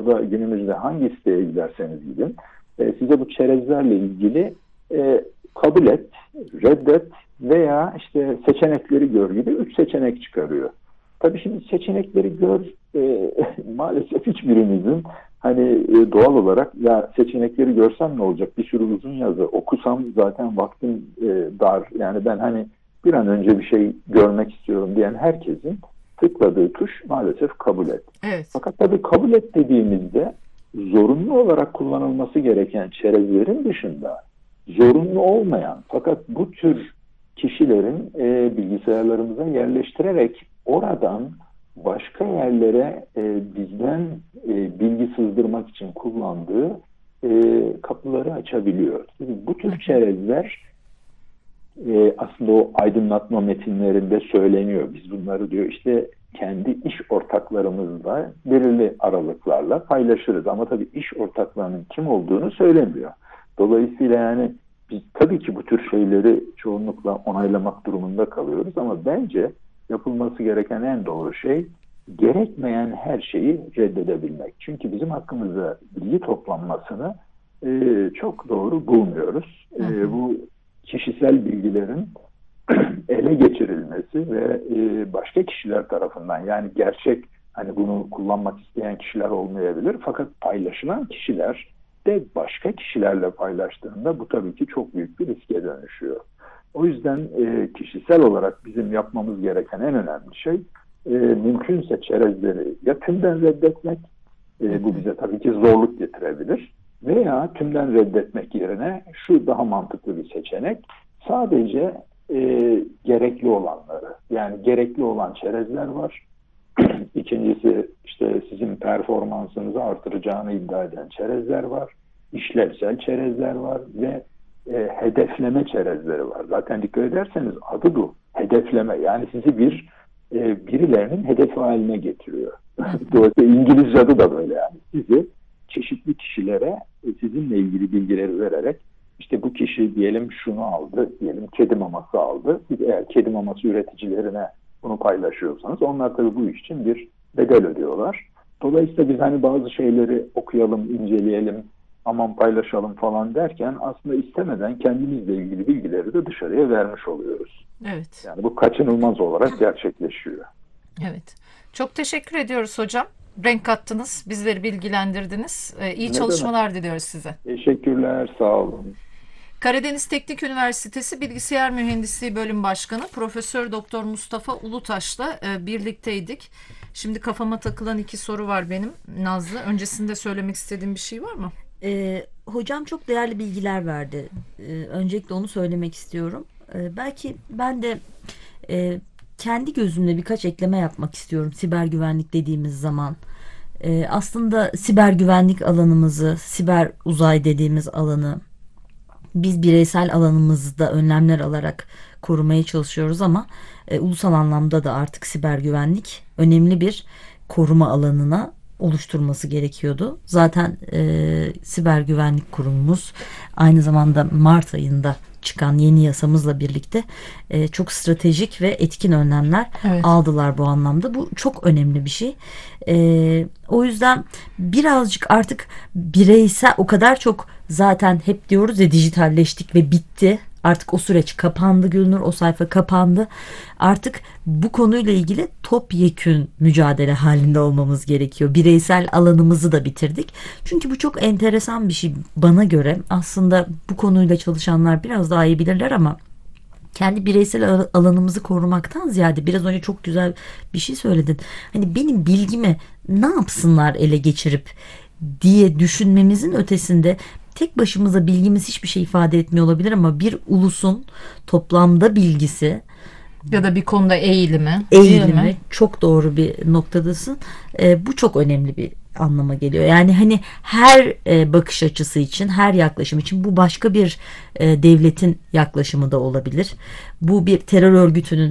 da günümüzde hangi siteye giderseniz gidin, size bu çerezlerle ilgili kabul et, reddet veya işte seçenekleri gör gibi 3 seçenek çıkarıyor. Tabii şimdi seçenekleri gör, maalesef hiçbirimizin hani doğal olarak ya seçenekleri görsem ne olacak, bir sürü uzun yazı okusam zaten vaktim dar, yani ben hani bir an önce bir şey görmek istiyorum diyen herkesin tıkladığı tuş maalesef kabul et. Evet. Fakat tabii kabul et dediğimizde zorunlu olarak kullanılması gereken çerezlerin dışında zorunlu olmayan fakat bu tür kişilerin bilgisayarlarımıza yerleştirerek oradan başka yerlere bizden bilgi sızdırmak için kullandığı kapıları açabiliyor. Şimdi bu tür çerezler aslında o aydınlatma metinlerinde söyleniyor. Biz bunları diyor işte kendi iş ortaklarımızla belirli aralıklarla paylaşırız. Ama tabii iş ortaklarının kim olduğunu söylemiyor. Dolayısıyla yani biz tabii ki bu tür şeyleri çoğunlukla onaylamak durumunda kalıyoruz ama bence yapılması gereken en doğru şey gerekmeyen her şeyi reddedebilmek. Çünkü bizim hakkımızda bilgi toplanmasını çok doğru bulmuyoruz. Bu kişisel bilgilerin ele geçirilmesi ve başka kişiler tarafından, yani gerçek hani bunu kullanmak isteyen kişiler olmayabilir fakat paylaşılan kişiler de başka kişilerle paylaştığında bu tabii ki çok büyük bir riske dönüşüyor. O yüzden kişisel olarak bizim yapmamız gereken en önemli şey mümkünse çerezleri ya tümden reddetmek, bu bize tabii ki zorluk getirebilir, veya tümden reddetmek yerine şu daha mantıklı bir seçenek, sadece gerekli olanları, yani gerekli olan çerezler var. İkincisi işte sizin performansınızı artıracağını iddia eden çerezler var. İşlevsel çerezler var ve hedefleme çerezleri var. Zaten dikkat ederseniz adı bu. Hedefleme. Yani sizi birilerinin hedefi haline getiriyor. Dolayısıyla İngilizce adı da böyle yani. Sizi çeşitli kişilere sizinle ilgili bilgileri vererek işte bu kişi diyelim şunu aldı, diyelim kedi maması aldı. Siz eğer kedi maması üreticilerine bunu paylaşıyorsanız onlar tabii bu iş için bir bedel ödüyorlar. Dolayısıyla biz hani bazı şeyleri okuyalım, inceleyelim, aman paylaşalım falan derken aslında istemeden kendimizle ilgili bilgileri de dışarıya vermiş oluyoruz. Evet. Yani bu kaçınılmaz olarak gerçekleşiyor. Evet. Çok teşekkür ediyoruz hocam. Renk kattınız, bizleri bilgilendirdiniz. İyi Ne çalışmalar demek? diliyoruz size. Teşekkürler, sağ olun. Karadeniz Teknik Üniversitesi Bilgisayar Mühendisliği Bölüm Başkanı Profesör Doktor Mustafa Ulutaş'la birlikteydik. Şimdi kafama takılan 2 soru var benim, Nazlı. Öncesinde söylemek istediğim bir şey var mı? Hocam çok değerli bilgiler verdi. Öncelikle onu söylemek istiyorum. Belki ben de kendi gözümle birkaç ekleme yapmak istiyorum siber güvenlik dediğimiz zaman. Aslında siber güvenlik alanımızı, siber uzay dediğimiz alanı biz bireysel alanımızda önlemler alarak korumaya çalışıyoruz ama ulusal anlamda da artık siber güvenlik önemli bir koruma alanına oluşturması gerekiyordu. Zaten Siber Güvenlik Kurumumuz aynı zamanda Mart ayında çıkan yeni yasamızla birlikte çok stratejik ve etkin önlemler aldılar bu anlamda. Bu çok önemli bir şey. O yüzden birazcık artık bireysel, o kadar çok zaten hep diyoruz ya, dijitalleştik ve bitti. Artık o süreç kapandı Gülnur, o sayfa kapandı. Artık bu konuyla ilgili topyekün mücadele halinde olmamız gerekiyor. Bireysel alanımızı da bitirdik. Çünkü bu çok enteresan bir şey bana göre. Aslında bu konuyla çalışanlar biraz daha iyi bilirler ama kendi bireysel alanımızı korumaktan ziyade biraz önce çok güzel bir şey söyledin. Hani benim bilgimi ne yapsınlar ele geçirip diye düşünmemizin ötesinde tek başımıza bilgimiz hiçbir şey ifade etmiyor olabilir ama bir ulusun toplamda bilgisi ya da bir konuda eğilimi çok doğru bir noktadasın. Bu çok önemli bir anlama geliyor. Yani hani her bakış açısı için, her yaklaşım için bu başka bir devletin yaklaşımı da olabilir. Bu bir terör örgütünün